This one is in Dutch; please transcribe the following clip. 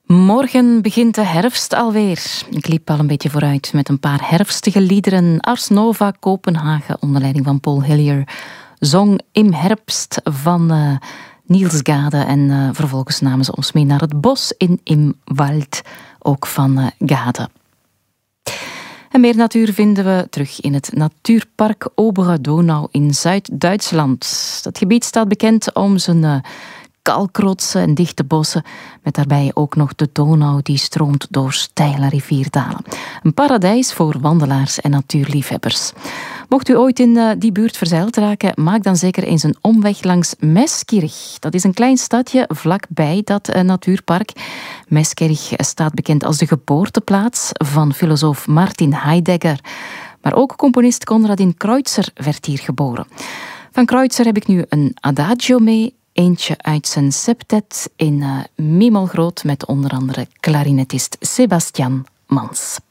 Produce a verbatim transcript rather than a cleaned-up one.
Morgen begint de herfst alweer. Ik liep al een beetje vooruit met een paar herfstige liederen. Ars Nova Kopenhagen, onder leiding van Paul Hillier, zong Im Herbst van uh, Niels Gade. En uh, vervolgens namen ze ons mee naar het bos in Im Wald, ook van uh, Gade. En meer natuur vinden we terug in het natuurpark Obere Donau in Zuid-Duitsland. Dat gebied staat bekend om zijn uh, kalkrotsen en dichte bossen, met daarbij ook nog de Donau die stroomt door steile rivierdalen. Een paradijs voor wandelaars en natuurliefhebbers. Mocht u ooit in uh, die buurt verzeild raken, maak dan zeker eens een omweg langs Meskirch. Dat is een klein stadje vlakbij dat uh, natuurpark. Meskirch staat bekend als de geboorteplaats van filosoof Martin Heidegger. Maar ook componist Konradin Kreutzer werd hier geboren. Van Kreutzer heb ik nu een adagio mee. Eentje uit zijn septet in uh, Mimmelgroot met onder andere klarinetist Sebastian Mans.